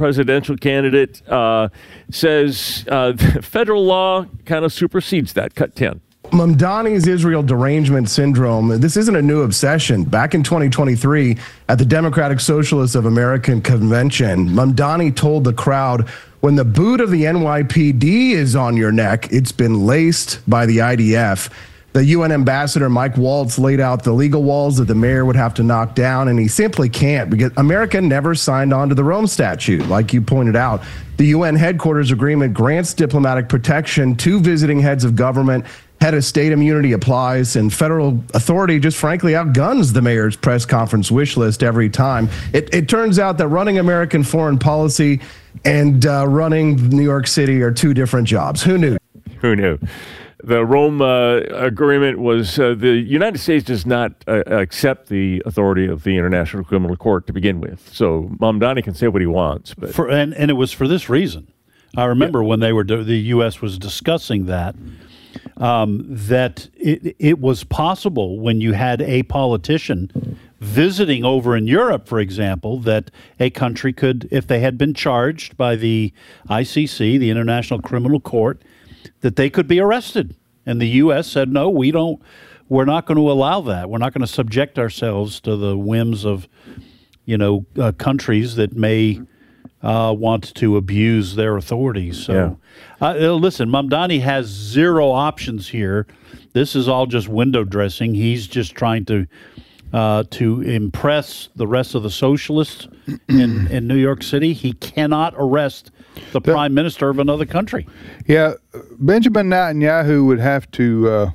presidential candidate, says federal law kind of supersedes that. Cut 10. Mamdani's Israel derangement syndrome, this isn't a new obsession. Back in 2023, at the Democratic Socialists of American Convention, Mamdani told the crowd, when the boot of the NYPD is on your neck, it's been laced by the IDF. The UN ambassador, Mike Waltz, laid out the legal walls that the mayor would have to knock down, and he simply can't because America never signed on to the Rome Statute, like you pointed out. The UN headquarters agreement grants diplomatic protection to visiting heads of government. Head of state immunity applies, and federal authority just frankly outguns the mayor's press conference wish list every time. It turns out that running American foreign policy and running New York City are two different jobs. Who knew? Who knew? The Rome agreement was the United States does not accept the authority of the International Criminal Court to begin with. So Mamdani can say what he wants. But and it was for this reason. I remember when they were the U.S. was discussing that. That it was possible when you had a politician visiting over in Europe, for example, that a country could, if they had been charged by the ICC, the International Criminal Court, that they could be arrested. And the U.S. said, no, we're not going to allow that. We're not going to subject ourselves to the whims of, countries that may want to abuse their authority. So, listen, Mamdani has zero options here. This is all just window dressing. He's just trying to impress the rest of the socialists in New York City. He cannot arrest the prime minister of another country. Yeah, Benjamin Netanyahu would have to,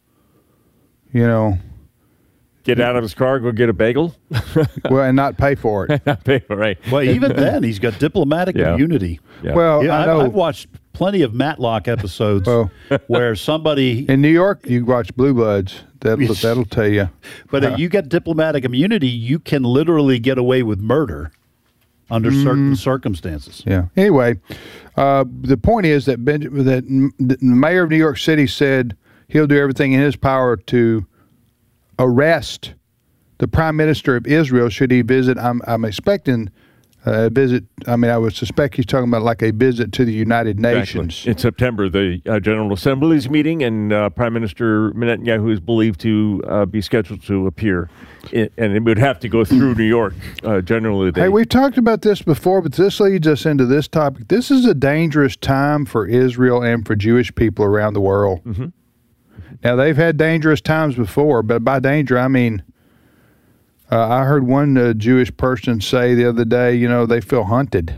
get out of his car, go get a bagel? and not pay for it. Not pay for it, right. Well, even then, he's got diplomatic immunity. Yeah. Well, I know. I've watched plenty of Matlock episodes where somebody... In New York, you watch Blue Bloods. That'll tell you. But if you get diplomatic immunity, you can literally get away with murder under certain circumstances. Yeah. Anyway, the point is that the mayor of New York City said he'll do everything in his power to arrest the prime minister of Israel should he visit. I'm expecting a visit. I mean, I would suspect he's talking about like a visit to the United Nations. In September, the General Assembly's meeting, and Prime Minister Netanyahu is believed to be scheduled to appear. And it would have to go through New York. Generally, hey, we've talked about this before, but this leads us into this topic. This is a dangerous time for Israel and for Jewish people around the world. Mm-hmm. Now, they've had dangerous times before, but by danger, I mean, I heard one Jewish person say the other day, they feel hunted,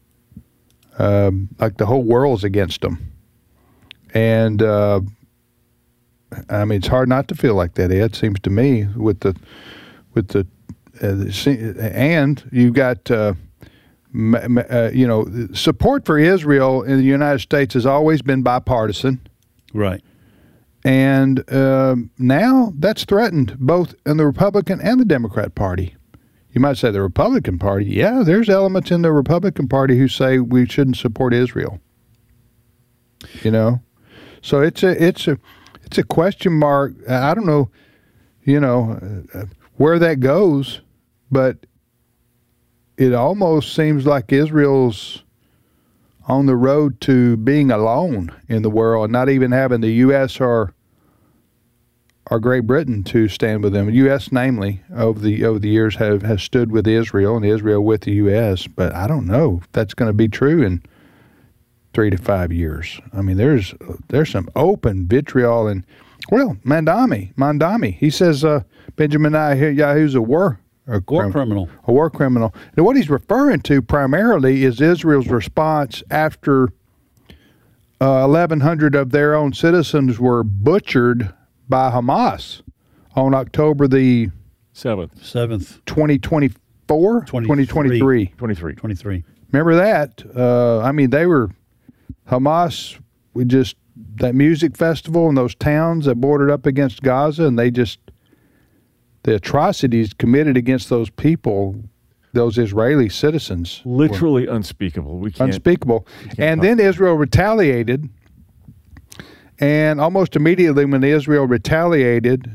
like the whole world's against them. And, I mean, it's hard not to feel like that, Ed, seems to me, and you've got, support for Israel in the United States has always been bipartisan. Right. And now that's threatened both in the Republican and the Democrat Party. You might say the Republican Party. Yeah, there's elements in the Republican Party who say we shouldn't support Israel. So it's a question mark. I don't know, where that goes, but it almost seems like Israel's on the road to being alone in the world and not even having the U.S. or Great Britain to stand with them. The U.S., namely, over the years has stood with Israel and Israel with the U.S., but I don't know if that's going to be true in 3 to 5 years. I mean, there's some open vitriol and, Mamdani, he says Benjamin Netanyahu's a war criminal. A war criminal. And what he's referring to primarily is Israel's response after 1,100 of their own citizens were butchered by Hamas on October the 7th, 2024? 2023. Remember that? I mean, they were Hamas. That music festival in those towns that bordered up against Gaza, and the atrocities committed against those people, those Israeli citizens. Literally unspeakable. Unspeakable. And then Israel retaliated. And almost immediately when Israel retaliated,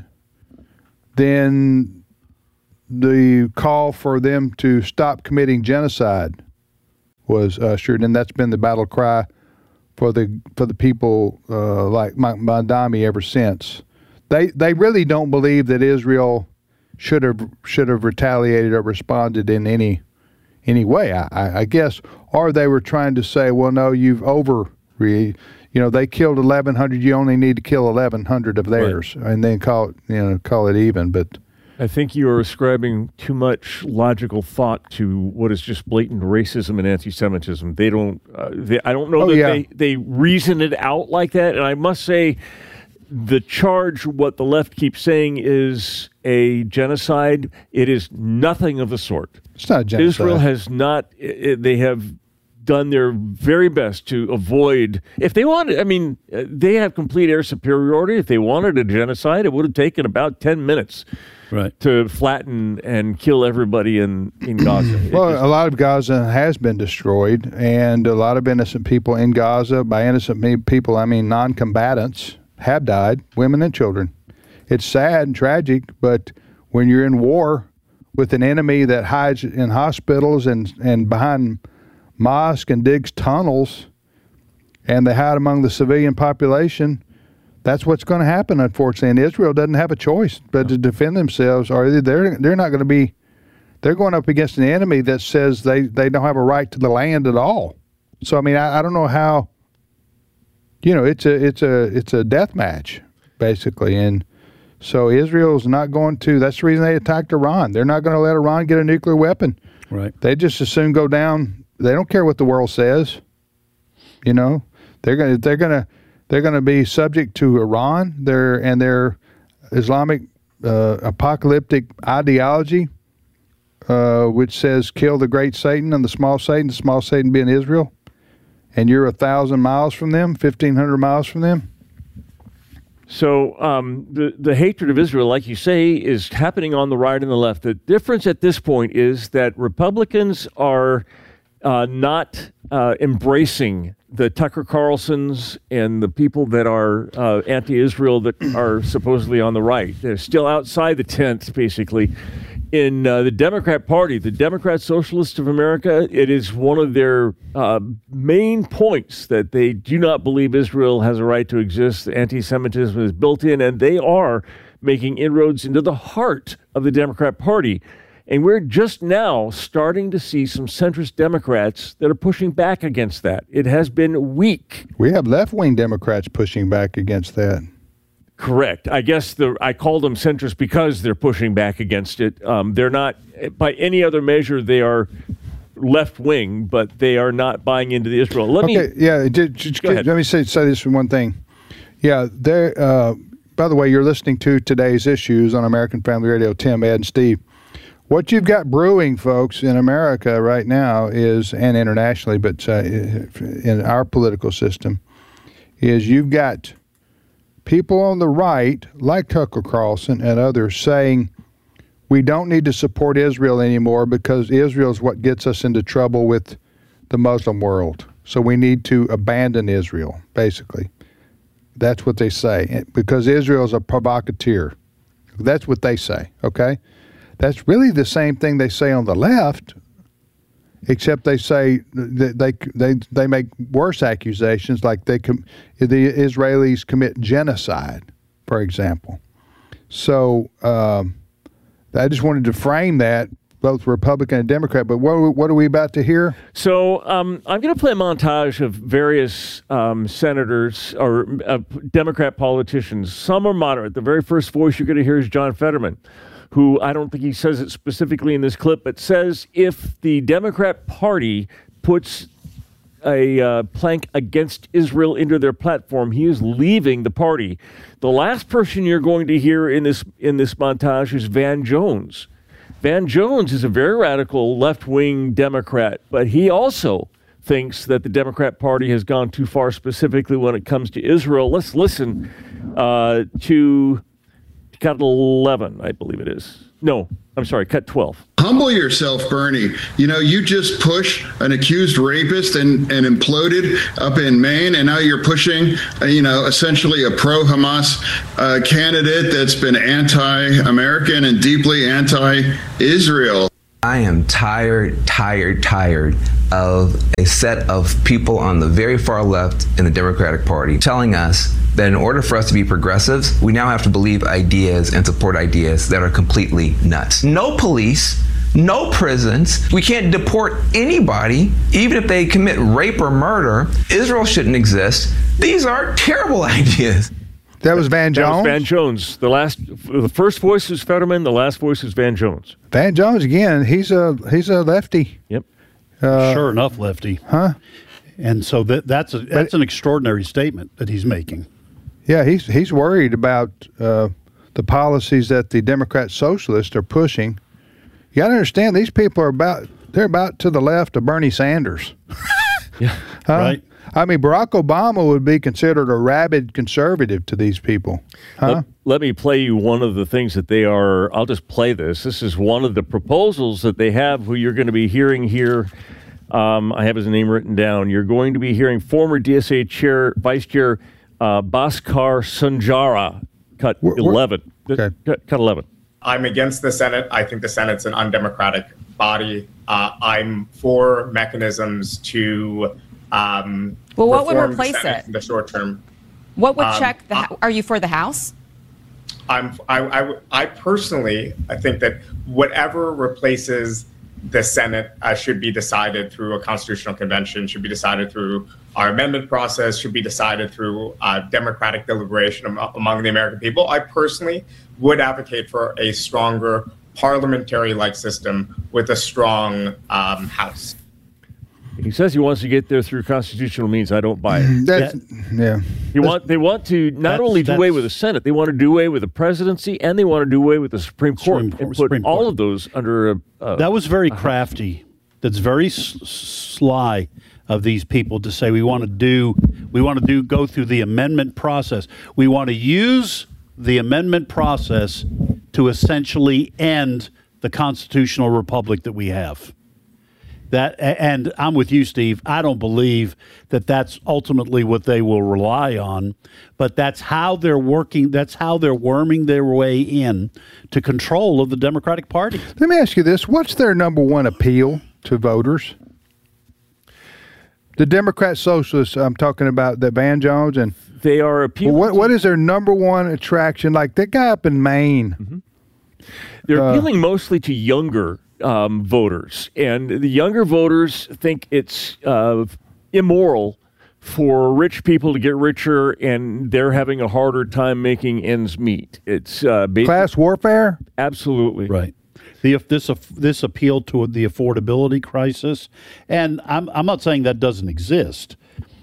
then the call for them to stop committing genocide was ushered, and that's been the battle cry for the people like Mamdani ever since. They really don't believe that Israel should have retaliated or responded in any way. I guess, or they were trying to say, well, no, you've they killed 1,100. You only need to kill 1,100 of theirs, right, and then call it even. But I think you are ascribing too much logical thought to what is just blatant racism and anti-Semitism. They don't. I don't know they reason it out like that. And I must say, the charge, what the left keeps saying, is a genocide. It is nothing of the sort. It's not a genocide. Israel has not. They have done their very best to avoid. If they wanted, they have complete air superiority. If they wanted a genocide, it would have taken about 10 minutes. Right. To flatten and kill everybody in Gaza. Well, a lot of Gaza has been destroyed, and a lot of innocent people in Gaza, by innocent people, I mean non-combatants, have died, women and children. It's sad and tragic, but when you're in war with an enemy that hides in hospitals and behind mosques and digs tunnels, and they hide among the civilian population, that's what's going to happen, unfortunately. And Israel doesn't have a choice but to defend themselves, or they're not going to be. They're going up against an enemy that says they don't have a right to the land at all. So I don't know how. It's a death match basically, and so Israel's not going to. That's the reason they attacked Iran. They're not going to let Iran get a nuclear weapon. Right. They just as soon go down. They don't care what the world says. They're going to be subject to Iran, their Islamic apocalyptic ideology, which says kill the great Satan and the small Satan being Israel, and you're 1,000 miles from them, 1,500 miles from them. So the hatred of Israel, like you say, is happening on the right and the left. The difference at this point is that Republicans are not embracing the Tucker Carlsons and the people that are anti-Israel that are supposedly on the right. They're still outside the tent, basically. In the Democrat Party, the Democrat Socialists of America, it is one of their main points that they do not believe Israel has a right to exist. Anti-Semitism is built in, and they are making inroads into the heart of the Democrat Party. And we're just now starting to see some centrist Democrats that are pushing back against that. It has been weak. We have left-wing Democrats pushing back against that. Correct. I guess I call them centrist because they're pushing back against it. They're not, by any other measure, they are left-wing, but they are not buying into the Israel. Let me say this one thing. Yeah, by the way, you're listening to Today's Issues on American Family Radio, Tim, Ed, and Steve. What you've got brewing, folks, in America right now is, and internationally, but in our political system, is you've got people on the right, like Tucker Carlson and others, saying we don't need to support Israel anymore because Israel is what gets us into trouble with the Muslim world. So we need to abandon Israel, basically. That's what they say, because Israel is a provocateur. That's what they say, okay? That's really the same thing they say on the left, except they say that they make worse accusations, like the Israelis commit genocide, for example. So I just wanted to frame that, both Republican and Democrat. But what are we about to hear? So I'm going to play a montage of various senators or Democrat politicians. Some are moderate. The very first voice you're going to hear is John Fetterman, who I don't think he says it specifically in this clip, but says if the Democrat Party puts a plank against Israel into their platform, he is leaving the party. The last person you're going to hear in this montage is Van Jones. Van Jones is a very radical left-wing Democrat, but he also thinks that the Democrat Party has gone too far, specifically when it comes to Israel. Let's listen to cut 11, I believe it is. No, I'm sorry, cut 12. Humble yourself, Bernie. You just pushed an accused rapist and imploded up in Maine, and now you're pushing, essentially a pro-Hamas candidate that's been anti-American and deeply anti-Israel. I am tired of a set of people on the very far left in the Democratic Party telling us that in order for us to be progressives, we now have to believe ideas and support ideas that are completely nuts. No police, no prisons. We can't deport anybody, even if they commit rape or murder. Israel shouldn't exist. These are terrible ideas. That was Van Jones? That was Van Jones. The first voice was Fetterman. The last voice was Van Jones. Van Jones, again, he's a lefty. Yep. Sure enough, lefty. Huh? And so that's an extraordinary statement that he's making. Yeah, he's worried about the policies that the Democrat socialists are pushing. You got to understand, these people are about to the left of Bernie Sanders. Yeah. Right. I mean, Barack Obama would be considered a rabid conservative to these people. Huh? Let me play you one of the things that they are. I'll just play this. This is one of the proposals that they have, who you're going to be hearing here. I have his name written down. You're going to be hearing former DSA Vice Chair Bhaskar Sunjara, cut 11. Okay. Cut 11. I'm against the Senate. I think the Senate's an undemocratic body. I'm for mechanisms to well, what would reform replace the Senate it in the short term. What would check the? Are you for the House? I personally, I think that whatever replaces the Senate should be decided through a constitutional convention, should be decided through our amendment process, should be decided through democratic deliberation among the American people. I personally would advocate for a stronger parliamentary-like system with a strong House. He says he wants to get there through constitutional means. I don't buy it. Yeah. They want to not only do away with the Senate, they want to do away with the presidency, and they want to do away with the Supreme Court and put all of those under a... that was very crafty. That's very sly of these people to say we want to go through the amendment process. We want to use the amendment process to essentially end the constitutional republic that we have. And I'm with you, Steve. I don't believe that that's ultimately what they will rely on, but that's how they're working. That's how they're worming their way in to control of the Democratic Party. Let me ask you this. What's their number one appeal to voters? The Democrat socialists, I'm talking about the Van Jones. And they are appealing. What is their number one attraction? Like that guy up in Maine. Mm-hmm. They're appealing mostly to younger voters, and the younger voters think it's immoral for rich people to get richer, and they're having a harder time making ends meet. It's class warfare. Absolutely right. This appeal to the affordability crisis, and I'm not saying that doesn't exist.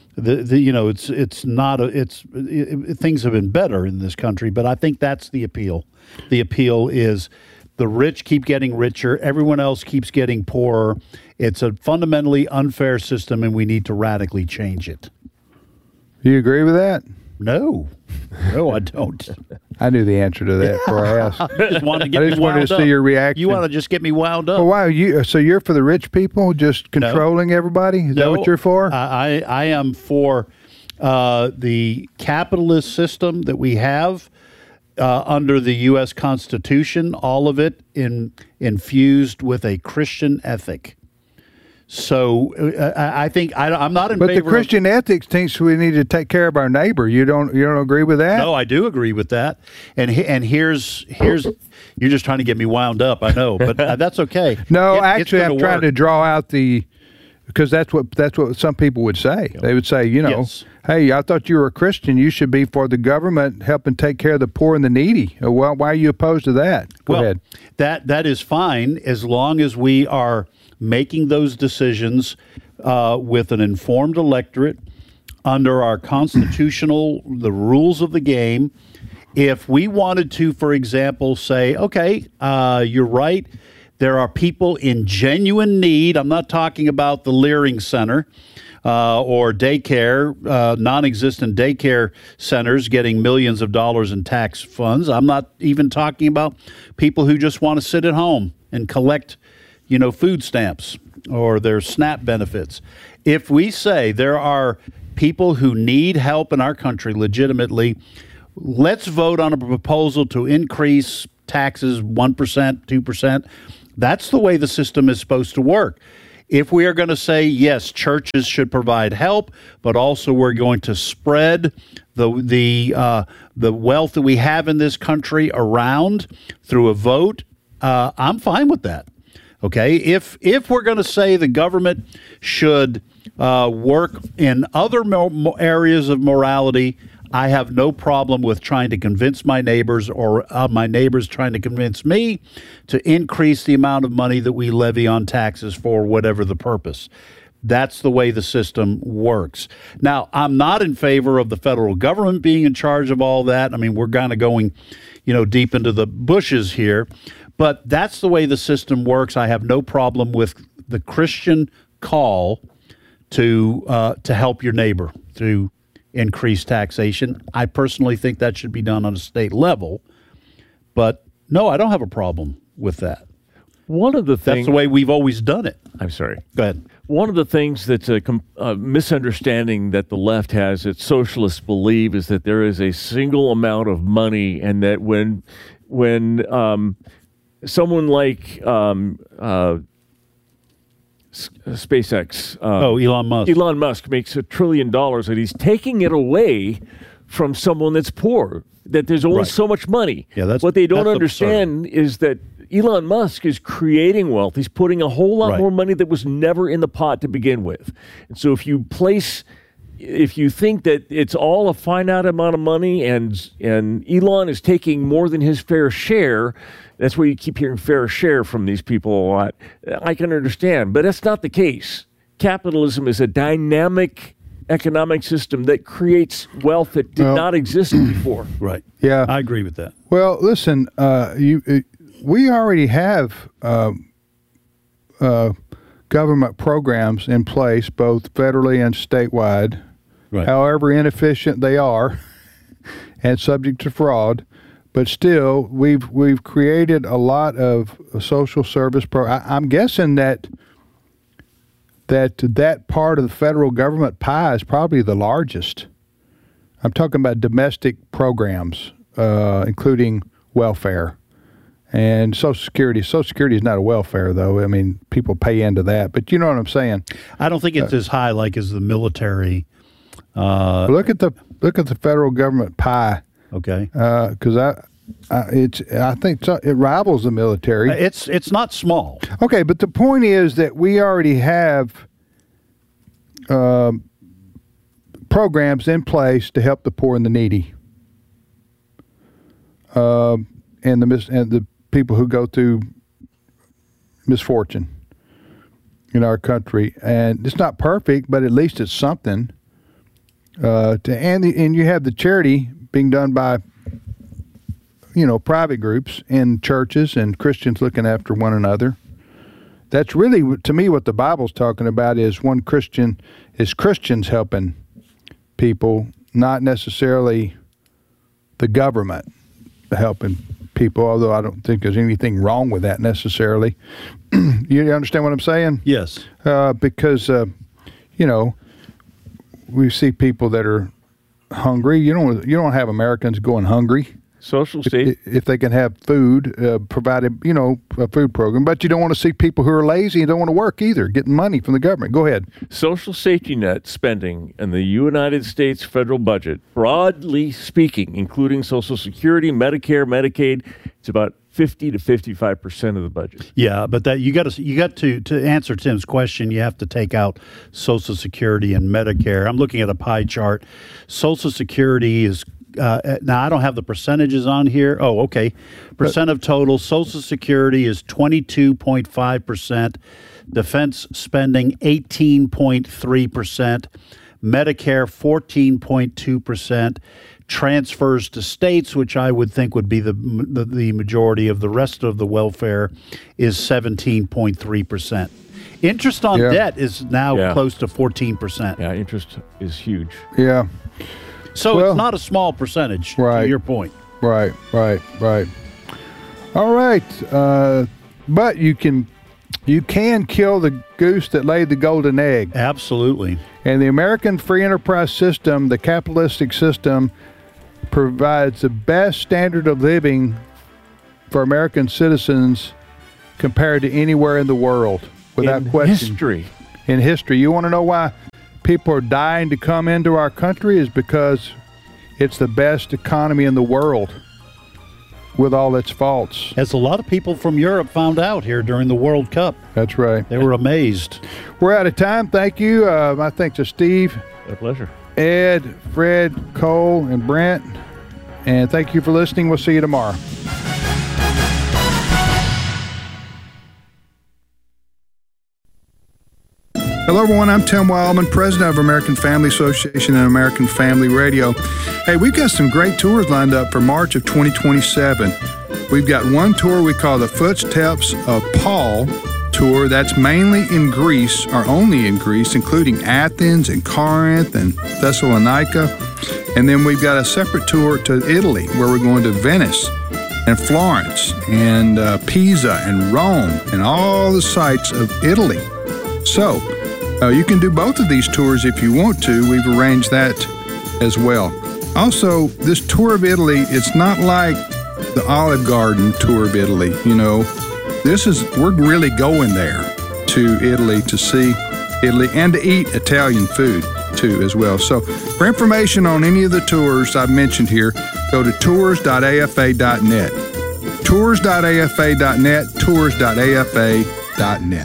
It's not things have been better in this country, but I think that's the appeal. The appeal is the rich keep getting richer, everyone else keeps getting poorer. It's a fundamentally unfair system, and we need to radically change it. Do you agree with that? No, I don't. I knew the answer to that before I asked. I just wanted to see your reaction. You want to just get me wound up? Well, wow, so you're for the rich people, just controlling everybody? Is that what you're for? I am for the capitalist system that we have under the U.S. Constitution, all of it infused with a Christian ethic. So I think I'm not in favor. But the Christian ethics thinks we need to take care of our neighbor. You don't agree with that? No, I do agree with that. And here's you're just trying to get me wound up. I know, but that's okay. No, actually, I'm trying to draw out because that's what some people would say. They would say, yes. Hey, I thought you were a Christian. You should be for the government helping take care of the poor and the needy. Well, why are you opposed to that? Go ahead. That is fine as long as we are making those decisions with an informed electorate under our the rules of the game. If we wanted to, for example, say, okay, you're right, there are people in genuine need. I'm not talking about the Leering Center or daycare, non-existent daycare centers getting millions of dollars in tax funds. I'm not even talking about people who just want to sit at home and collect food stamps or their SNAP benefits. If we say there are people who need help in our country legitimately, let's vote on a proposal to increase taxes 1%, 2%, That's the way the system is supposed to work. If we are going to say, yes, churches should provide help, but also we're going to spread the wealth that we have in this country around through a vote, I'm fine with that. Okay, if we're going to say the government should work in other areas of morality, I have no problem with trying to convince my neighbors or my neighbors trying to convince me to increase the amount of money that we levy on taxes for whatever the purpose. That's the way the system works. Now, I'm not in favor of the federal government being in charge of all that. I mean, we're kind of going, deep into the bushes here. But that's the way the system works. I have no problem with the Christian call to help your neighbor through increased taxation. I personally think that should be done on a state level. But no, I don't have a problem with that. One of the things... That's the way we've always done it. I'm sorry. Go ahead. One of the things that's a misunderstanding that the left has, that socialists believe, is that there is a single amount of money, and that when someone like SpaceX, Elon Musk makes $1 trillion, that he's taking it away from someone that's poor. That there's only so much money. Yeah, that's what they don't understand is that Elon Musk is creating wealth. He's putting a whole lot more money that was never in the pot to begin with. And so if you think that it's all a finite amount of money and Elon is taking more than his fair share, that's where you keep hearing fair share from these people a lot. I can understand, but that's not the case. Capitalism is a dynamic economic system that creates wealth that did not exist before. Right. Yeah. I agree with that. Well, listen, we already have government programs in place, both federally and statewide, however inefficient they are and subject to fraud. But still, we've created a lot of social service I'm guessing that part of the federal government pie is probably the largest. I'm talking about domestic programs, including welfare and Social Security. Social Security is not a welfare, though. I mean, people pay into that, but you know what I'm saying. I don't think it's as high like as the military. Look at the federal government pie. Okay. Because I think it rivals the military. It's not small. Okay, but the point is that we already have programs in place to help the poor and the needy, and the people who go through misfortune in our country. And it's not perfect, but at least it's something. And you have the charity being done by private groups and churches and Christians looking after one another. That's really, to me, what the Bible's talking about is Christians helping people, not necessarily the government helping people, although I don't think there's anything wrong with that necessarily. You understand what I'm saying? Yes. Because, we see people that are hungry. You don't have Americans going hungry. Social safety. If they can have food provided, a food program. But you don't want to see people who are lazy and don't want to work either, getting money from the government. Go ahead. Social safety net spending in the United States federal budget, broadly speaking, including Social Security, Medicare, Medicaid, it's about 50 to 55% of the budget. Yeah, but that you got to answer Tim's question, you have to take out Social Security and Medicare. I'm looking at a pie chart. Social Security is now I don't have the percentages on here. Oh, okay. Percent of total. Social Security is 22.5%. Defense spending 18.3%. Medicare 14.2%. Transfers to states, which I would think would be the majority of the rest of the welfare, is 17.3%. Interest on debt is now close to 14%. Yeah, interest is huge. Yeah. So it's not a small percentage, to your point. Right. All right. But you can kill the goose that laid the golden egg. Absolutely. And the American free enterprise system, the capitalistic system, provides the best standard of living for American citizens compared to anywhere in the world, without question. In history. You want to know why people are dying to come into our country? Is because it's the best economy in the world with all its faults. As a lot of people from Europe found out here during the World Cup. That's right. They were amazed. We're out of time. Thank you. My thanks to Steve. A pleasure. Ed, Fred, Cole, and Brent. And thank you for listening. We'll see you tomorrow. Hello, everyone. I'm Tim Wildman, president of American Family Association and American Family Radio. Hey, we've got some great tours lined up for March of 2027. We've got one tour we call the Footsteps of Paul tour. That's mainly in Greece, or only in Greece, including Athens and Corinth and Thessalonica. And then we've got a separate tour to Italy, where we're going to Venice and Florence and Pisa and Rome and all the sites of Italy. So, you can do both of these tours if you want to. We've arranged that as well. Also, this tour of Italy, it's not like the Olive Garden tour of Italy. You know, we're really going there to Italy to see Italy and to eat Italian food too as well. So for information on any of the tours I've mentioned here, go to tours.afa.net. Tours.afa.net, tours.afa.net.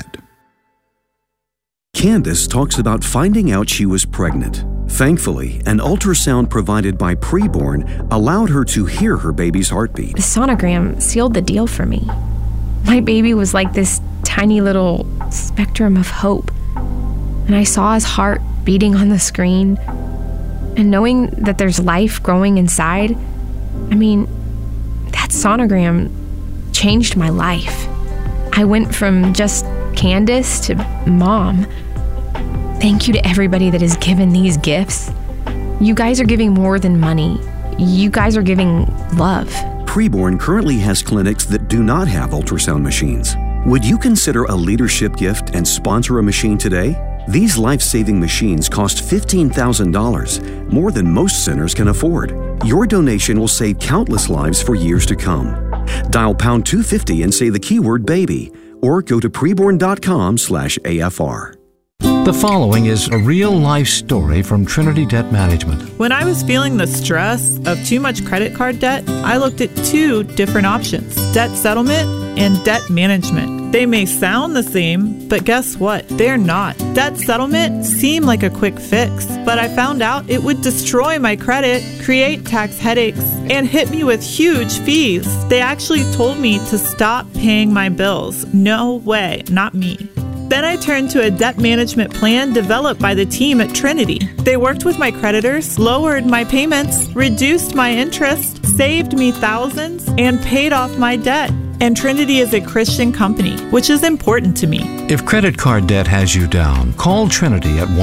Candace talks about finding out she was pregnant. Thankfully, an ultrasound provided by Preborn allowed her to hear her baby's heartbeat. The sonogram sealed the deal for me. My baby was like this tiny little spectrum of hope. And I saw his heart beating on the screen. And knowing that there's life growing inside, I mean, that sonogram changed my life. I went from just Candace to Mom. Thank you to everybody that has given these gifts. You guys are giving more than money. You guys are giving love. Preborn currently has clinics that do not have ultrasound machines. Would you consider a leadership gift and sponsor a machine today? These life-saving machines cost $15,000, more than most centers can afford. Your donation will save countless lives for years to come. Dial pound 250 and say the keyword baby, or go to preborn.com/AFR. The following is a real-life story from Trinity Debt Management. When I was feeling the stress of too much credit card debt, I looked at two different options: debt settlement and debt management. They may sound the same, but guess what? They're not. Debt settlement seemed like a quick fix, but I found out it would destroy my credit, create tax headaches, and hit me with huge fees. They actually told me to stop paying my bills. No way, not me. Then I turned to a debt management plan developed by the team at Trinity. They worked with my creditors, lowered my payments, reduced my interest, saved me thousands, and paid off my debt. And Trinity is a Christian company, which is important to me. If credit card debt has you down, call Trinity at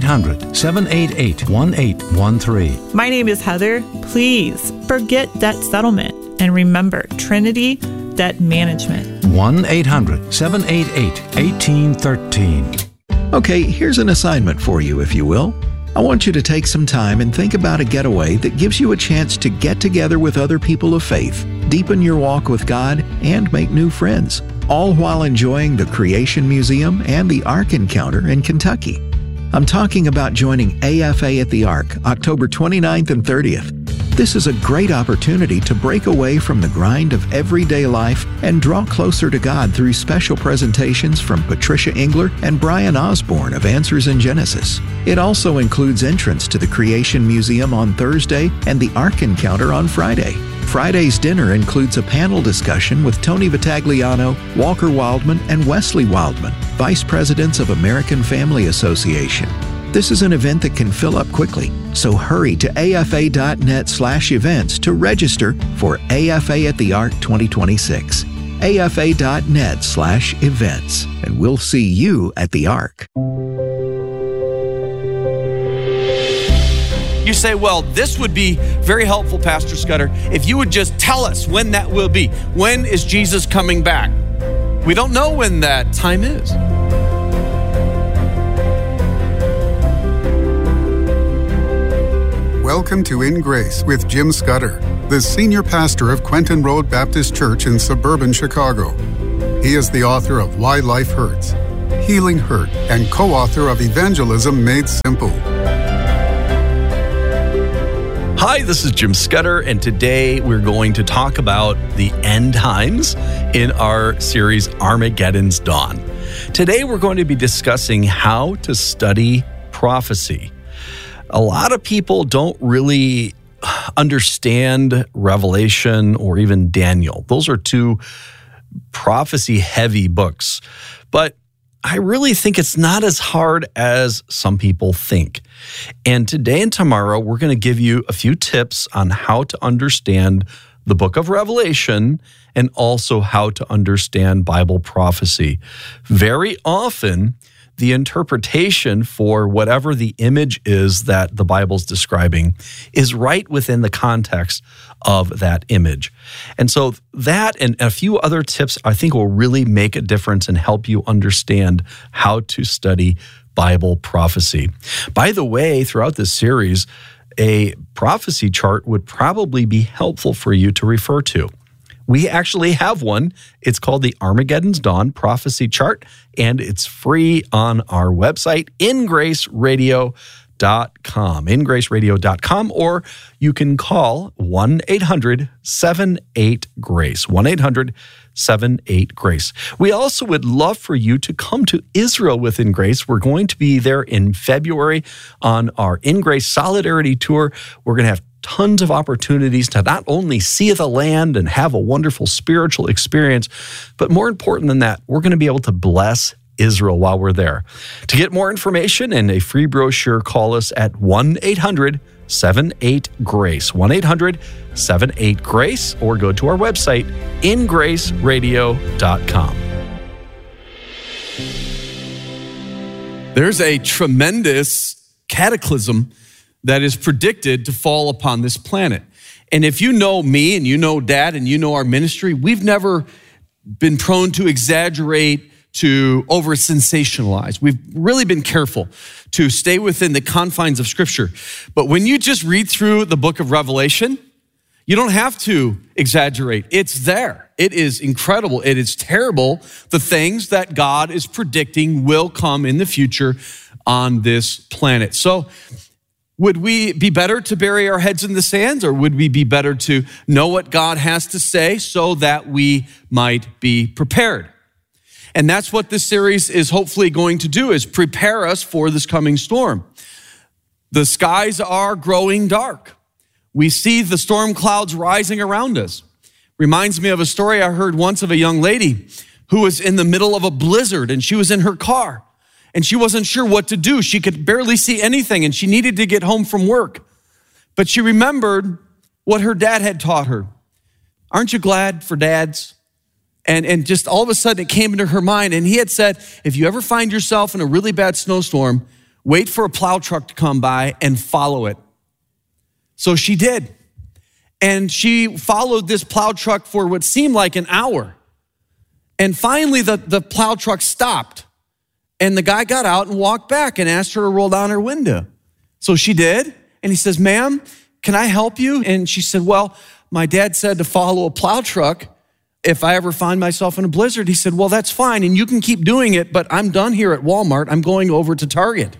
1-800-788-1813. My name is Heather. Please forget debt settlement and remember Trinity Debt Management. 1-800-788-1813. Okay, here's an assignment for you, if you will. I want you to take some time and think about a getaway that gives you a chance to get together with other people of faith, deepen your walk with God, and make new friends, all while enjoying the Creation Museum and the Ark Encounter in Kentucky. I'm talking about joining AFA at the Ark, October 29th and 30th. This is a great opportunity to break away from the grind of everyday life and draw closer to God through special presentations from Patricia Engler and Brian Osborne of Answers in Genesis. It also includes entrance to the Creation Museum on Thursday and the Ark Encounter on Friday. Friday's dinner includes a panel discussion with Tony Vitagliano, Walker Wildman, and Wesley Wildman, Vice Presidents of American Family Association. This is an event that can fill up quickly, so hurry to afa.net/events to register for AFA at the Ark 2026. afa.net/events, and we'll see you at the Ark. You say, well, this would be very helpful, Pastor Scudder, if you would just tell us when that will be. When is Jesus coming back? We don't know when that time is. Welcome to In Grace with Jim Scudder, the senior pastor of Quentin Road Baptist Church in suburban Chicago. He is the author of Why Life Hurts, Healing Hurt, and co-author of Evangelism Made Simple. Hi, this is Jim Scudder, and today we're going to talk about the end times in our series Armageddon's Dawn. Today we're going to be discussing how to study prophecy. A lot of people don't really understand Revelation or even Daniel. Those are two prophecy-heavy books, but I really think it's not as hard as some people think. And today and tomorrow, we're going to give you a few tips on how to understand the book of Revelation and also how to understand Bible prophecy. Very often, the interpretation for whatever the image is that the Bible's describing is right within the context of that image. And so that and a few other tips I think will really make a difference and help you understand how to study Bible prophecy. By the way, throughout this series, a prophecy chart would probably be helpful for you to refer to. We actually have one. It's called the Armageddon's Dawn Prophecy Chart, and it's free on our website, ingraceradio.com, ingraceradio.com, or you can call 1-800-78-GRACE, 1-800-78-GRACE. We also would love for you to come to Israel within Grace. We're going to be there in February on our In Grace Solidarity Tour. We're going to have tons of opportunities to not only see the land and have a wonderful spiritual experience, but more important than that, we're going to be able to bless Israel while we're there. To get more information and a free brochure, call us at 1-800-78-GRACE, 1-800-78-GRACE, or go to our website, ingraceradio.com. There's a tremendous cataclysm that is predicted to fall upon this planet. And if you know me and you know Dad and you know our ministry, we've never been prone to exaggerate, to over-sensationalize. We've really been careful to stay within the confines of Scripture. But when you just read through the book of Revelation, you don't have to exaggerate. It's there. It is incredible. It is terrible, the things that God is predicting will come in the future on this planet. So, would we be better to bury our heads in the sands, or would we be better to know what God has to say so that we might be prepared? And that's what this series is hopefully going to do, is prepare us for this coming storm. The skies are growing dark. We see the storm clouds rising around us. Reminds me of a story I heard once of a young lady who was in the middle of a blizzard, and she was in her car. And she wasn't sure what to do. She could barely see anything, and she needed to get home from work. But she remembered what her dad had taught her. Aren't you glad for dads? And just all of a sudden it came into her mind, and he had said, if you ever find yourself in a really bad snowstorm, wait for a plow truck to come by and follow it. So she did. And she followed this plow truck for what seemed like an hour. And finally the plow truck stopped. And the guy got out and walked back and asked her to roll down her window. So she did. And he says, ma'am, can I help you? And she said, well, my dad said to follow a plow truck if I ever find myself in a blizzard. He said, well, that's fine. And you can keep doing it, but I'm done here at Walmart. I'm going over to Target.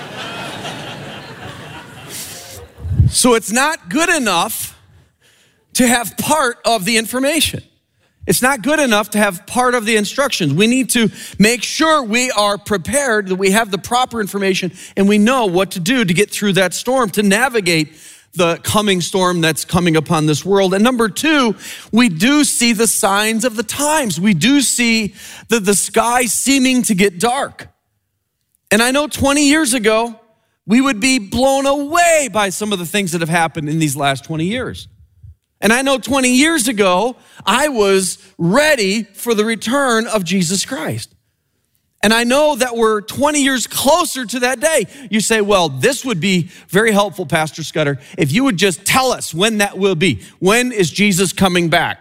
So it's not good enough to have part of the information. It's not good enough to have part of the instructions. We need to make sure we are prepared, that we have the proper information, and we know what to do to get through that storm, to navigate the coming storm that's coming upon this world. And number two, we do see the signs of the times. We do see the sky seeming to get dark. And I know 20 years ago, we would be blown away by some of the things that have happened in these last 20 years. And I know 20 years ago, I was ready for the return of Jesus Christ. And I know that we're 20 years closer to that day. You say, well, this would be very helpful, Pastor Scudder, if you would just tell us when that will be. When is Jesus coming back?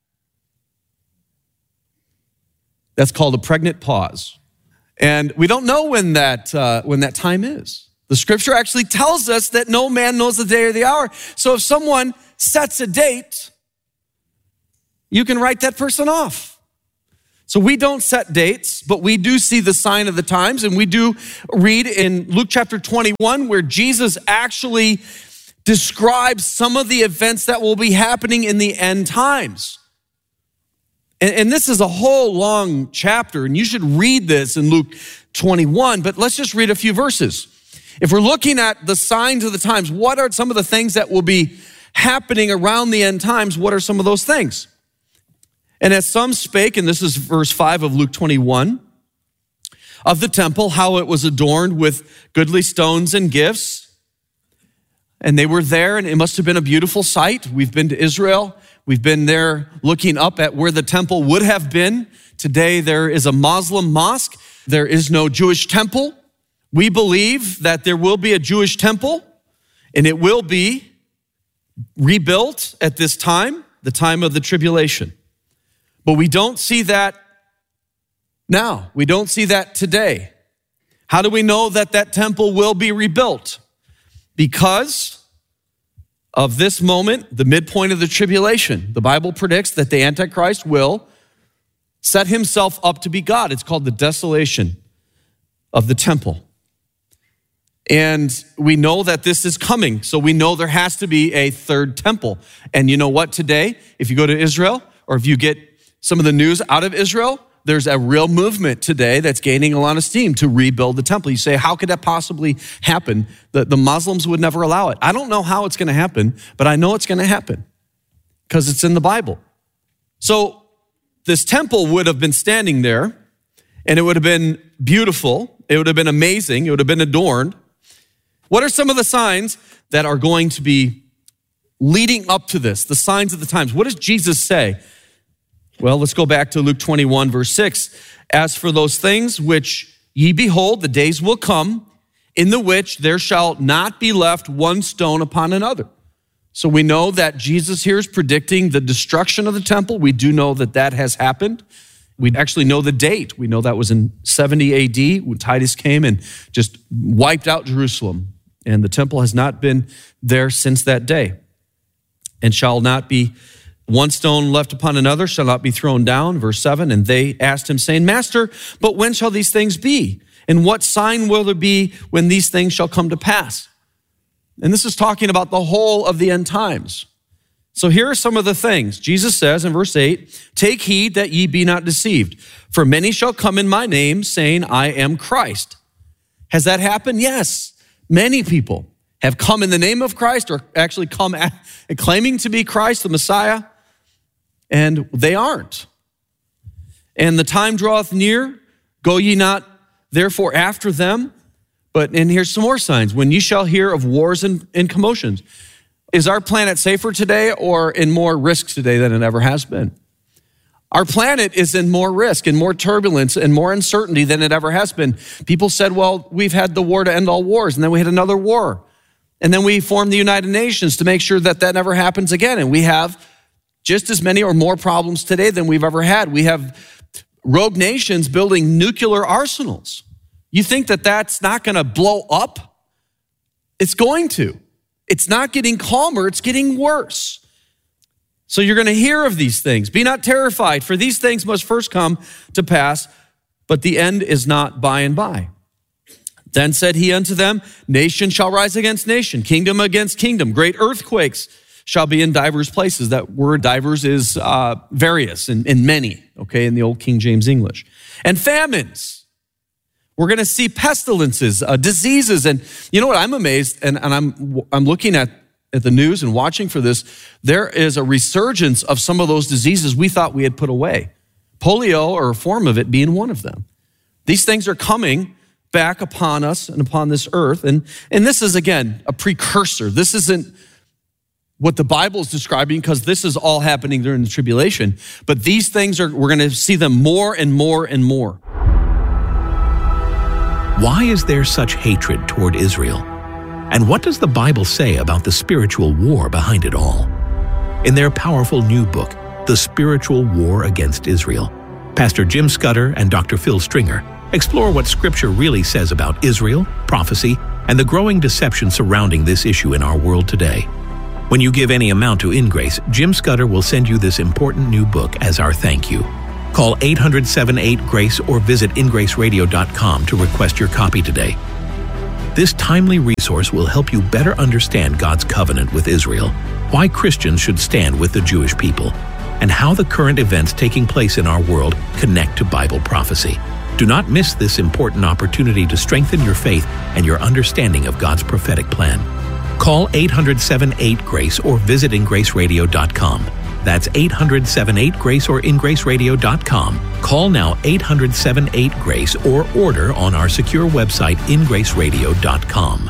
That's called a pregnant pause. And we don't know when that time is. The scripture actually tells us that no man knows the day or the hour. So if someone sets a date, you can write that person off. So we don't set dates, but we do see the sign of the times, and we do read in Luke chapter 21 where Jesus actually describes some of the events that will be happening in the end times. And this is a whole long chapter, and you should read this in Luke 21, but let's just read a few verses. If we're looking at the signs of the times, what are some of the things that will be happening around the end times? What are some of those things? And as some spake, and this is verse 5 of Luke 21, of the temple, how it was adorned with goodly stones and gifts. And they were there, and it must have been a beautiful sight. We've been to Israel. We've been there looking up at where the temple would have been. Today, there is a Muslim mosque. There is no Jewish temple. We believe that there will be a Jewish temple, and it will be rebuilt at this time, the time of the tribulation. But we don't see that now. We don't see that today. How do we know that that temple will be rebuilt? Because of this moment, the midpoint of the tribulation. The Bible predicts that the Antichrist will set himself up to be God. It's called the desolation of the temple. And we know that this is coming, so we know there has to be a third temple. And you know what today? If you go to Israel, or if you get some of the news out of Israel, there's a real movement today that's gaining a lot of steam to rebuild the temple. You say, how could that possibly happen? The Muslims would never allow it. I don't know how it's going to happen, but I know it's going to happen because it's in the Bible. So this temple would have been standing there, and it would have been beautiful. It would have been amazing. It would have been adorned. What are some of the signs that are going to be leading up to this? The signs of the times. What does Jesus say? Well, let's go back to Luke 21, verse 6. As for those things which ye behold, the days will come, in the which there shall not be left one stone upon another. So we know that Jesus here is predicting the destruction of the temple. We do know that that has happened. We actually know the date. We know that was in 70 AD when Titus came and just wiped out Jerusalem. And the temple has not been there since that day. And shall not be one stone left upon another, shall not be thrown down. Verse 7, and they asked him, saying, Master, but when shall these things be? And what sign will there be when these things shall come to pass? And this is talking about the whole of the end times. So here are some of the things. Jesus says in verse 8, take heed that ye be not deceived, for many shall come in my name, saying, I am Christ. Has that happened? Yes. Many people have come in the name of Christ, or actually come claiming to be Christ, the Messiah, and they aren't. And the time draweth near, go ye not therefore after them. And here's some more signs. When ye shall hear of wars and commotions. Is our planet safer today or in more risk today than it ever has been? Our planet is in more risk and more turbulence and more uncertainty than it ever has been. People said, well, we've had the war to end all wars, and then we had another war. And then we formed the United Nations to make sure that that never happens again. And we have just as many or more problems today than we've ever had. We have rogue nations building nuclear arsenals. You think that that's not going to blow up? It's going to. It's not getting calmer, it's getting worse. So you're going to hear of these things. Be not terrified, for these things must first come to pass, but the end is not by and by. Then said he unto them, nation shall rise against nation, kingdom against kingdom. Great earthquakes shall be in divers places. That word divers is various and many, okay, in the old King James English. And famines. We're going to see pestilences, diseases. And you know what? I'm amazed, and I'm looking at the news and watching for this. There is a resurgence of some of those diseases we thought we had put away. Polio, or a form of it, being one of them. These things are coming back upon us and upon this earth. And this is, again, a precursor. This isn't what the Bible is describing, because this is all happening during the tribulation. But these things we're going to see them more and more and more. Why is there such hatred toward Israel? And what does the Bible say about the spiritual war behind it all? In their powerful new book, The Spiritual War Against Israel, Pastor Jim Scudder and Dr. Phil Stringer explore what Scripture really says about Israel, prophecy, and the growing deception surrounding this issue in our world today. When you give any amount to InGrace, Jim Scudder will send you this important new book as our thank you. Call 800-78-GRACE or visit ingraceradio.com to request your copy today. This timely resource will help you better understand God's covenant with Israel, why Christians should stand with the Jewish people, and how the current events taking place in our world connect to Bible prophecy. Do not miss this important opportunity to strengthen your faith and your understanding of God's prophetic plan. Call 800-78-GRACE or visit ingraceradio.com. That's 800-78-GRACE or ingraceradio.com. Call now 800-78-GRACE or order on our secure website ingraceradio.com.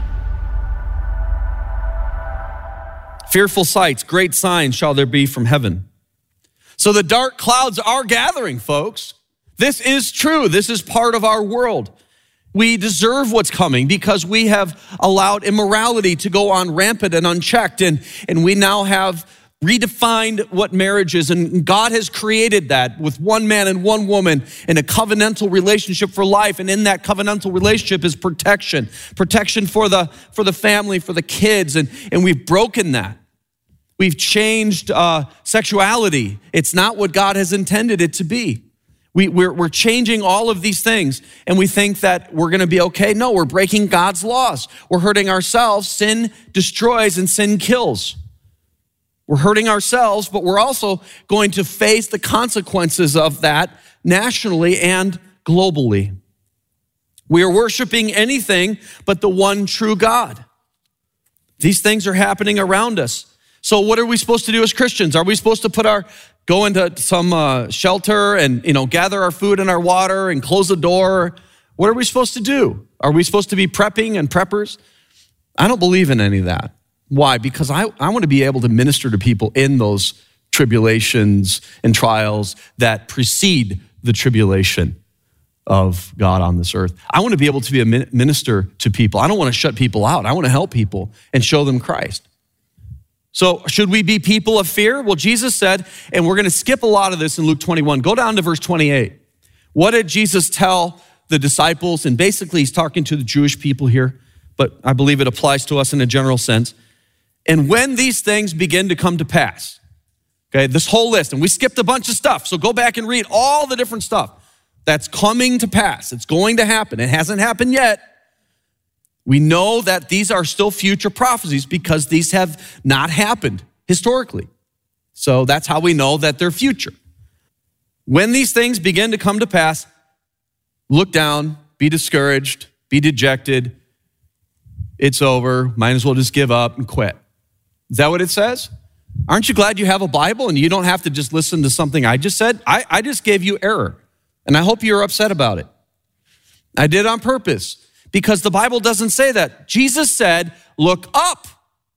Fearful sights, great signs shall there be from heaven. So the dark clouds are gathering, folks. This is true. This is part of our world. We deserve what's coming because we have allowed immorality to go on rampant and unchecked, and we now have redefined what marriage is, and God has created that with one man and one woman in a covenantal relationship for life, and in that covenantal relationship is protection for the family, for the kids, and we've broken that. We've changed sexuality. It's not what God has intended it to be. We're changing all of these things, and we think that we're going to be okay. No, we're breaking God's laws. We're hurting ourselves. Sin destroys and sin kills. We're hurting ourselves, but we're also going to face the consequences of that nationally and globally. We are worshiping anything but the one true God. These things are happening around us. So what are we supposed to do as Christians? Are we supposed to go into some shelter and gather our food and our water and close the door? What are we supposed to do? Are we supposed to be prepping and preppers? I don't believe in any of that. Why? Because I want to be able to minister to people in those tribulations and trials that precede the tribulation of God on this earth. I want to be able to be a minister to people. I don't want to shut people out. I want to help people and show them Christ. So should we be people of fear? Well, Jesus said, and we're going to skip a lot of this in Luke 21. Go down to verse 28. What did Jesus tell the disciples? And basically, he's talking to the Jewish people here, but I believe it applies to us in a general sense. And when these things begin to come to pass, okay, this whole list, and we skipped a bunch of stuff, so go back and read all the different stuff that's coming to pass. It's going to happen. It hasn't happened yet. We know that these are still future prophecies because these have not happened historically. So that's how we know that they're future. When these things begin to come to pass, look down, be discouraged, be dejected. It's over. Might as well just give up and quit. Is that what it says? Aren't you glad you have a Bible and you don't have to just listen to something I just said? I just gave you error, and I hope you're upset about it. I did on purpose because the Bible doesn't say that. Jesus said, look up.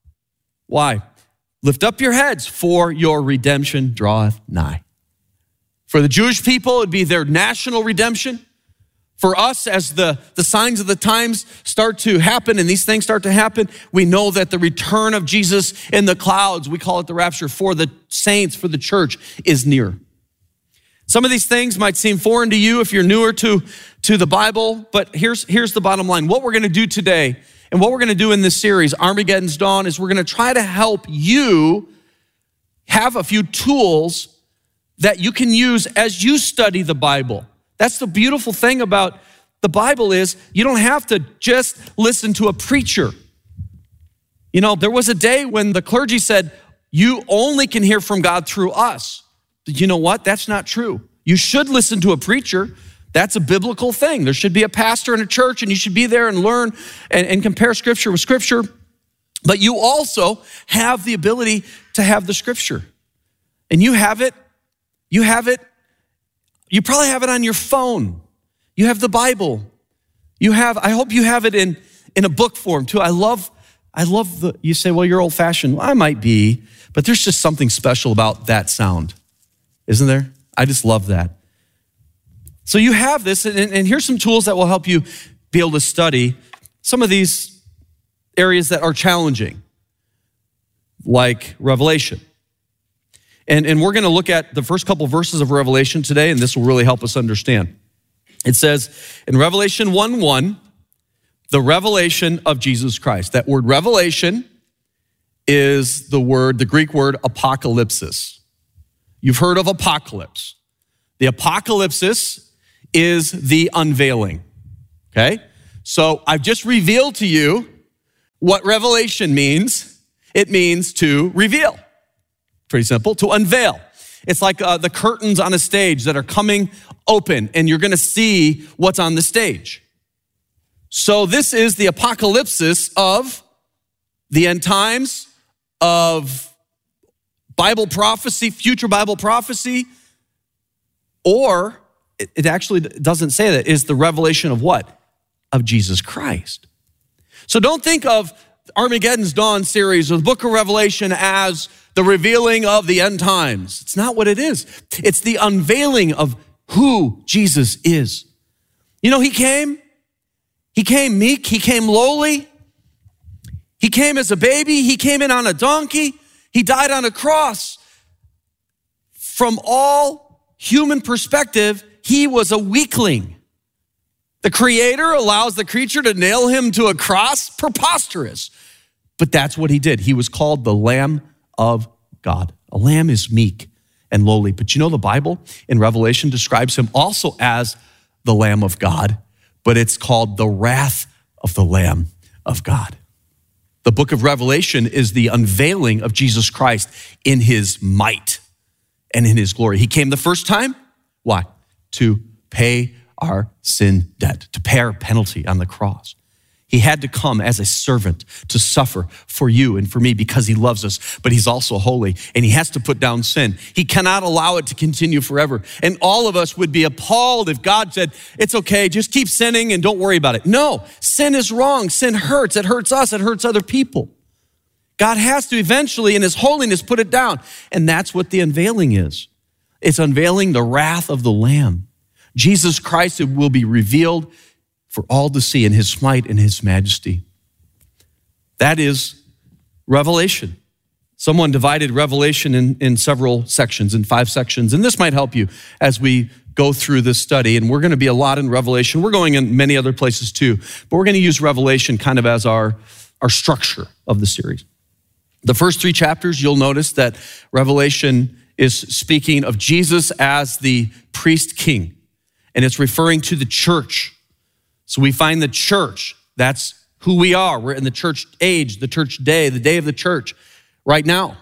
Why? Lift up your heads, for your redemption draweth nigh. For the Jewish people, it'd be their national redemption. For us, as the signs of the times start to happen and these things start to happen, we know that the return of Jesus in the clouds, we call it the rapture, for the saints, for the church, is near. Some of these things might seem foreign to you if you're newer to the Bible, but here's the bottom line. What we're going to do today and what we're going to do in this series, Armageddon's Dawn, is we're going to try to help you have a few tools that you can use as you study the Bible. That's the beautiful thing about the Bible is you don't have to just listen to a preacher. There was a day when the clergy said, you only can hear from God through us. You know what? That's not true. You should listen to a preacher. That's a biblical thing. There should be a pastor in a church, and you should be there and learn and compare scripture with scripture. But you also have the ability to have the scripture. And you have it. You probably have it on your phone. You have the Bible. I hope you have it in a book form too. I love you say, well, you're old fashioned. Well, I might be, but there's just something special about that sound. Isn't there? I just love that. So you have this, and here's some tools that will help you be able to study some of these areas that are challenging, like Revelation. And we're going to look at the first couple verses of Revelation today, and this will really help us understand. It says in Revelation 1:1, the revelation of Jesus Christ. That word revelation is the Greek word apocalypsis. You've heard of apocalypse. The apocalypsis is the unveiling, okay? So I've just revealed to you what revelation means. It means to reveal. Pretty simple, to unveil. It's like the curtains on a stage that are coming open, and you're going to see what's on the stage. So this is the apocalypsis of the end times, of Bible prophecy, future Bible prophecy, or it actually doesn't say that. It's the revelation of what? Of Jesus Christ. So don't think of Armageddon's Dawn series or the book of Revelation as the revealing of the end times. It's not what it is. It's the unveiling of who Jesus is. You know, he came meek, he came lowly, he came as a baby, he came in on a donkey, he died on a cross. From all human perspective, he was a weakling. The Creator allows the creature to nail him to a cross? Preposterous. But that's what he did. He was called the Lamb of God. A lamb is meek and lowly. But you know, the Bible in Revelation describes him also as the Lamb of God, but it's called the wrath of the Lamb of God. The book of Revelation is the unveiling of Jesus Christ in his might and in his glory. He came the first time. Why? To pay our sin debt, to pay our penalty on the cross. He had to come as a servant to suffer for you and for me because he loves us, but he's also holy and he has to put down sin. He cannot allow it to continue forever. And all of us would be appalled if God said, it's okay, just keep sinning and don't worry about it. No, sin is wrong. Sin hurts. It hurts us. It hurts other people. God has to eventually in his holiness put it down. And that's what the unveiling is. It's unveiling the wrath of the Lamb. Jesus Christ will be revealed for all to see in his might and his majesty. That is Revelation. Someone divided Revelation in several sections, in 5 sections, and this might help you as we go through this study. And we're going to be a lot in Revelation. We're going in many other places too, but we're going to use Revelation kind of as our structure of the series. The first 3 chapters, you'll notice that Revelation is speaking of Jesus as the priest king, and it's referring to the church. So we find the church, that's who we are. We're in the church age, the church day, the day of the church right now.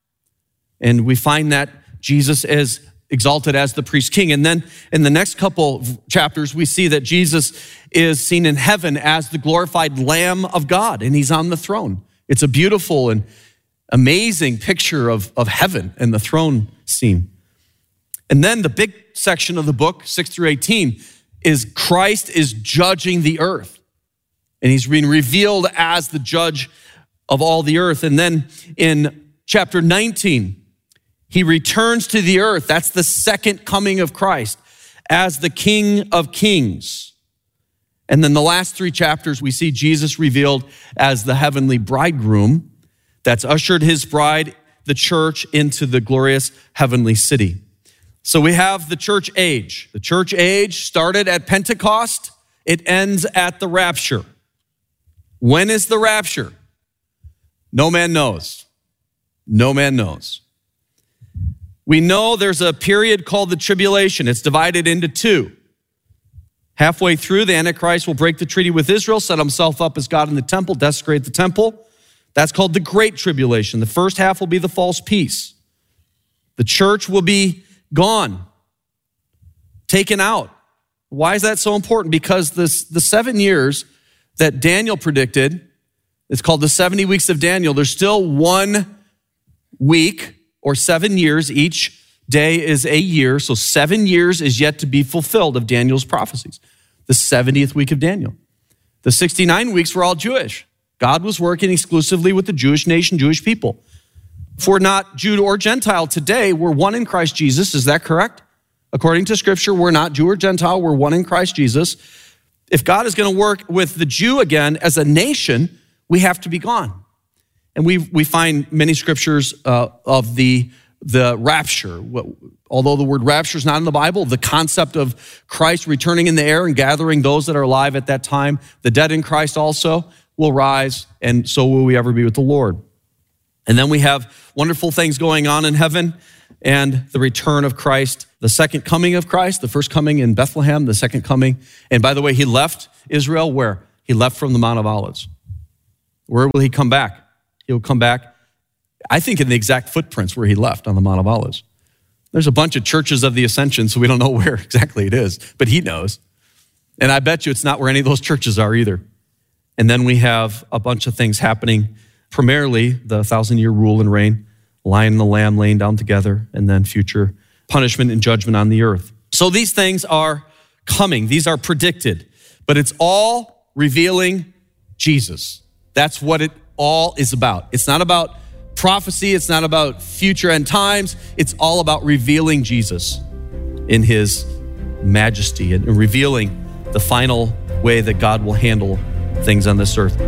And we find that Jesus is exalted as the priest king. And then in the next couple of chapters, we see that Jesus is seen in heaven as the glorified Lamb of God, and he's on the throne. It's a beautiful and amazing picture of heaven and the throne scene. And then the big section of the book, 6 through 18, is Christ is judging the earth. And he's being revealed as the judge of all the earth. And then in chapter 19, he returns to the earth. That's the second coming of Christ as the King of Kings. And then the last 3 chapters, we see Jesus revealed as the heavenly bridegroom that's ushered his bride, the church, into the glorious heavenly city. So we have the church age. The church age started at Pentecost. It ends at the rapture. When is the rapture? No man knows. No man knows. We know there's a period called the tribulation. It's divided into 2. Halfway through, the Antichrist will break the treaty with Israel, set himself up as God in the temple, desecrate the temple. That's called the Great Tribulation. The first half will be the false peace. The church will be gone, taken out. Why is that so important? Because the 7 years that Daniel predicted, it's called the 70 weeks of Daniel. There's still 1 week or 7 years. Each day is a year. So 7 years is yet to be fulfilled of Daniel's prophecies. The 70th week of Daniel. The 69 weeks were all Jewish. God was working exclusively with the Jewish nation, Jewish people. If we're not Jew or Gentile today, we're one in Christ Jesus. Is that correct? According to Scripture, we're not Jew or Gentile. We're one in Christ Jesus. If God is going to work with the Jew again as a nation, we have to be gone. And we find many scriptures of the rapture. Although the word rapture is not in the Bible, the concept of Christ returning in the air and gathering those that are alive at that time, the dead in Christ also will rise, and so will we ever be with the Lord. And then we have wonderful things going on in heaven and the return of Christ, the second coming of Christ, the first coming in Bethlehem, the second coming. And by the way, he left Israel where? He left from the Mount of Olives. Where will he come back? He'll come back, I think, in the exact footprints where he left on the Mount of Olives. There's a bunch of churches of the Ascension, so we don't know where exactly it is, but he knows. And I bet you it's not where any of those churches are either. And then we have a bunch of things happening, primarily the 1,000-year rule and reign, Lion and the Lamb laying down together, and then future punishment and judgment on the earth. So these things are coming. These are predicted, but it's all revealing Jesus. That's what it all is about. It's not about prophecy. It's not about future end times. It's all about revealing Jesus in his majesty and revealing the final way that God will handle things on this earth.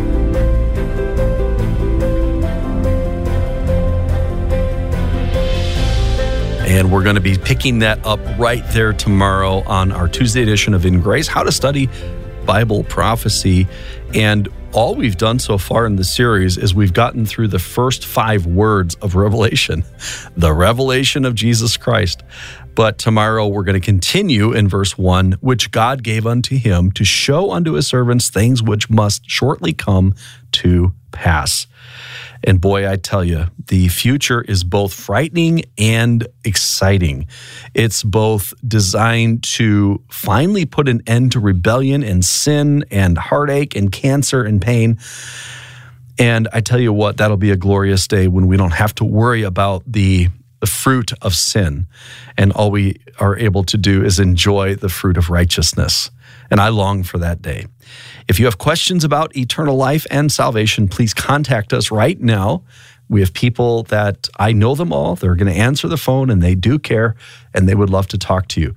And we're going to be picking that up right there tomorrow on our Tuesday edition of In Grace, How to Study Bible Prophecy. And all we've done so far in the series is we've gotten through the first 5 words of Revelation, the revelation of Jesus Christ. But tomorrow we're going to continue in verse 1, which God gave unto him to show unto his servants things which must shortly come to pass. And boy, I tell you, the future is both frightening and exciting. It's both designed to finally put an end to rebellion and sin and heartache and cancer and pain. And I tell you what, that'll be a glorious day when we don't have to worry about the fruit of sin. And all we are able to do is enjoy the fruit of righteousness. And I long for that day. If you have questions about eternal life and salvation, please contact us right now. We have people that I know them all. They're going to answer the phone, and they do care, and they would love to talk to you.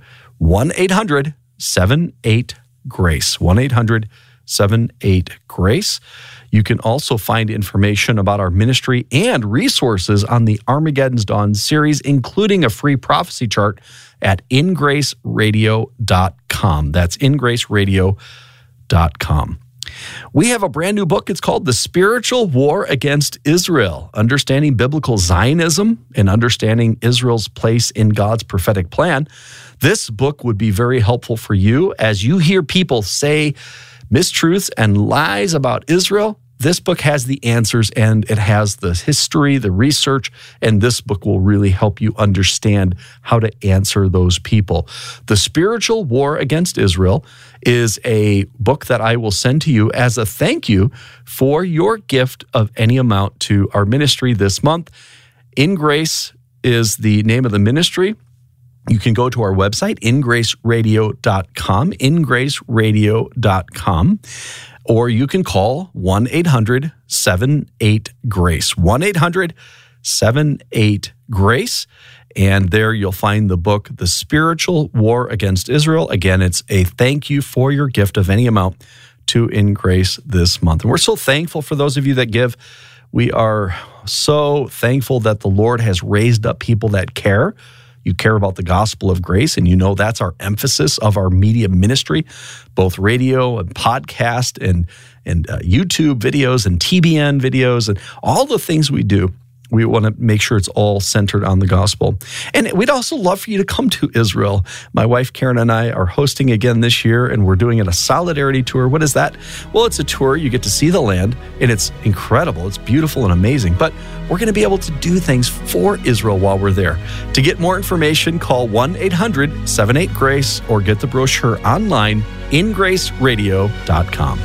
1-800-78-GRACE. 1-800-78-GRACE. You can also find information about our ministry and resources on the Armageddon's Dawn series, including a free prophecy chart at ingraceradio.com. That's ingraceradio.com. We have a brand new book. It's called The Spiritual War Against Israel, Understanding Biblical Zionism and Understanding Israel's Place in God's Prophetic Plan. This book would be very helpful for you as you hear people say mistruths and lies about Israel. This book has the answers, and it has the history, the research, and this book will really help you understand how to answer those people. The Spiritual War Against Israel is a book that I will send to you as a thank you for your gift of any amount to our ministry this month. In Grace is the name of the ministry. You can go to our website, ingraceradio.com, ingraceradio.com, or you can call 1-800-78-GRACE, 1-800-78-GRACE, and there you'll find the book, The Spiritual War Against Israel. Again, it's a thank you for your gift of any amount to In Grace this month. And we're so thankful for those of you that give. We are so thankful that the Lord has raised up people that care. You care about the gospel of grace, and you know that's our emphasis of our media ministry, both radio and podcast and YouTube videos and TBN videos and all the things we do. We want to make sure it's all centered on the gospel. And we'd also love for you to come to Israel. My wife, Karen, and I are hosting again this year, and we're doing a Solidarity Tour. What is that? Well, it's a tour. You get to see the land, and it's incredible. It's beautiful and amazing. But we're going to be able to do things for Israel while we're there. To get more information, call 1-800-78-GRACE or get the brochure online, ingraceradio.com.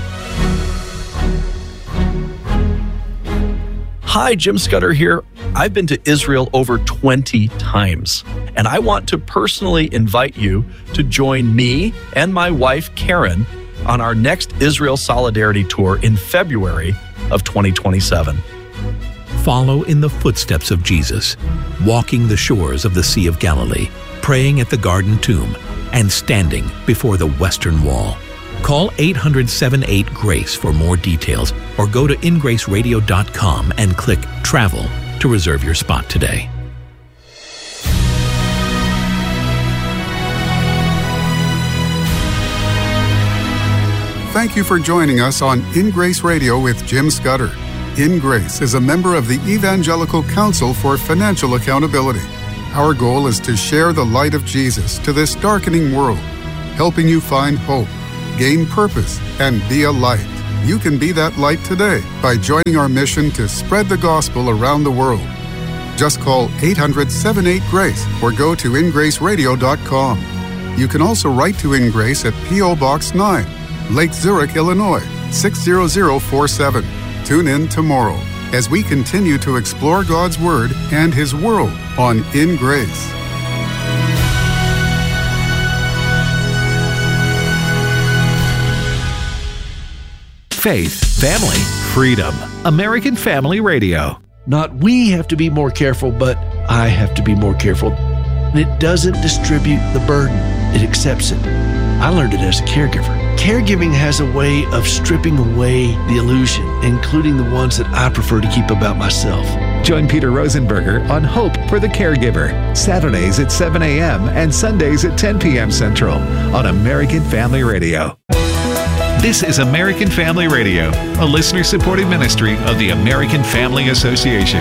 Hi, Jim Scudder here. I've been to Israel over 20 times, and I want to personally invite you to join me and my wife, Karen, on our next Israel Solidarity Tour in February of 2027. Follow in the footsteps of Jesus, walking the shores of the Sea of Galilee, praying at the Garden Tomb, and standing before the Western Wall. Call 800-78-GRACE for more details or go to ingraceradio.com and click Travel to reserve your spot today. Thank you for joining us on In Grace Radio with Jim Scudder. In Grace is a member of the Evangelical Council for Financial Accountability. Our goal is to share the light of Jesus to this darkening world, helping you find hope, gain purpose, and be a light. You can be that light today by joining our mission to spread the gospel around the world. Just call 800-78-GRACE or go to ingraceradio.com. You can also write to In Grace at P.O. Box 9, Lake Zurich, Illinois, 60047. Tune in tomorrow as we continue to explore God's Word and His world on In Grace. Faith, family, freedom. American Family Radio. Not we have to be more careful, but I have to be more careful. It doesn't distribute the burden. It accepts it. I learned it as a caregiver. Caregiving has a way of stripping away the illusion, including the ones that I prefer to keep about myself. Join Peter Rosenberger on Hope for the Caregiver, Saturdays at 7 a.m. and Sundays at 10 p.m. Central on American Family Radio. This is American Family Radio, a listener-supported ministry of the American Family Association.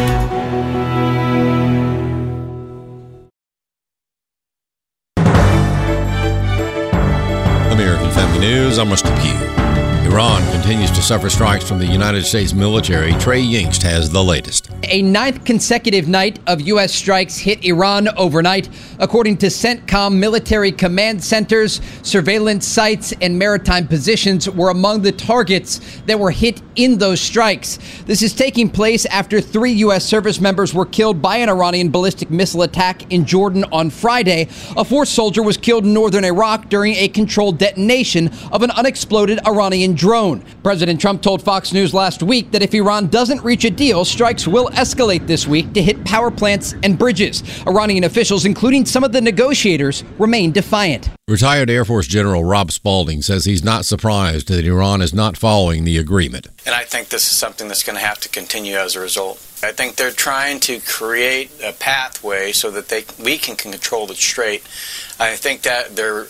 American Family News, I'm Rusty Pugh. Iran continues to suffer strikes from the United States military. Trey Yingst has the latest. A ninth consecutive night of U.S. strikes hit Iran overnight. According to CENTCOM, military command centers, surveillance sites, and maritime positions were among the targets that were hit in those strikes. This is taking place after 3 U.S. service members were killed by an Iranian ballistic missile attack in Jordan on Friday. A 4th soldier was killed in northern Iraq during a controlled detonation of an unexploded Iranian drone. President Trump told Fox News last week that if Iran doesn't reach a deal, strikes will escalate this week to hit power plants and bridges. Iranian officials, including some of the negotiators, remain defiant. Retired Air Force General Rob Spaulding says he's not surprised that Iran is not following the agreement. And I think this is something that's going to have to continue as a result. I think they're trying to create a pathway so that we can control the strait. I think that they're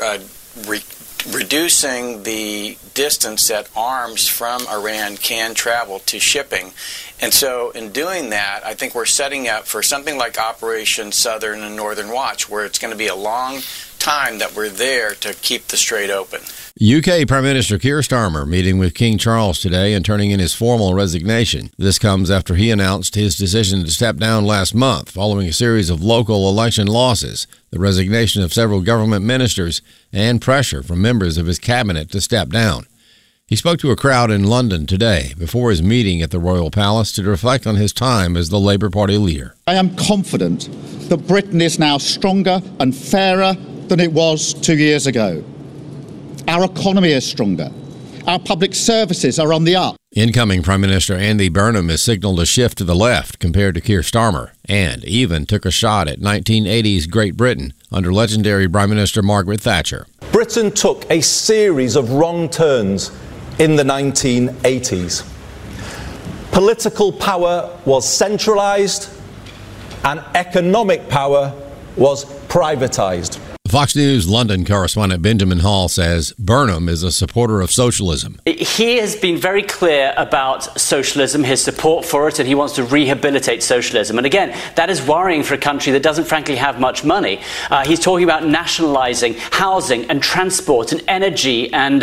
reducing the distance that arms from Iran can travel to shipping. And so in doing that, I think we're setting up for something like Operation Southern and Northern Watch, where it's going to be a long time that we're there to keep the strait open. UK Prime Minister Keir Starmer meeting with King Charles today and turning in his formal resignation. This comes after he announced his decision to step down last month following a series of local election losses, the resignation of several government ministers, and pressure from members of his cabinet to step down. He spoke to a crowd in London today before his meeting at the Royal Palace to reflect on his time as the Labour Party leader. I am confident that Britain is now stronger and fairer than it was 2 years ago. Our economy is stronger. Our public services are on the up. Incoming Prime Minister Andy Burnham has signaled a shift to the left compared to Keir Starmer, and even took a shot at 1980s Great Britain under legendary Prime Minister Margaret Thatcher. Britain took a series of wrong turns in the 1980s. Political power was centralised and economic power was privatised. Fox News London correspondent Benjamin Hall says Burnham is a supporter of socialism. He has been very clear about socialism, his support for it, and he wants to rehabilitate socialism. And again, that is worrying for a country that doesn't frankly have much money. He's talking about nationalising housing and transport and energy and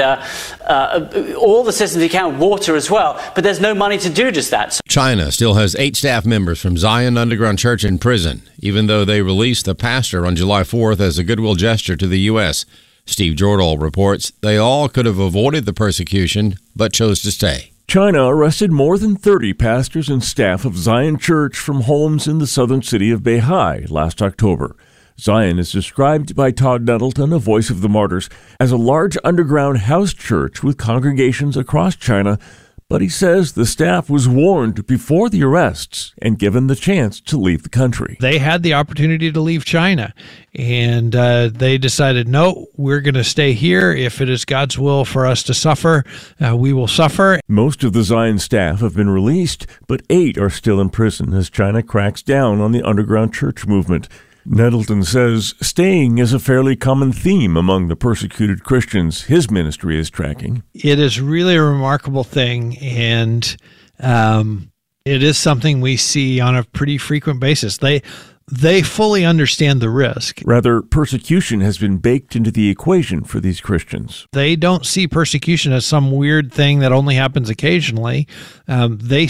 all the systems he can, water as well, but there's no money to do just that. China still has 8 staff members from Zion Underground Church in prison, even though they released the pastor on July 4th as a goodwill gesture to the U.S. Steve Jordahl reports they all could have avoided the persecution, but chose to stay. China arrested more than 30 pastors and staff of Zion Church from homes in the southern city of Beihai last October. Zion is described by Todd Nettleton, a voice of the martyrs, as a large underground house church with congregations across China, but he says the staff was warned before the arrests and given the chance to leave the country. They had the opportunity to leave China, and they decided, no, we're going to stay here. If it is God's will for us to suffer, we will suffer. Most of the Zion staff have been released, but 8 are still in prison as China cracks down on the underground church movement. Nettleton says staying is a fairly common theme among the persecuted Christians his ministry is tracking. It is really a remarkable thing, and It is something we see on a pretty frequent basis. They fully understand the risk. Rather, persecution has been baked into the equation for these Christians. They don't see persecution as some weird thing that only happens occasionally. They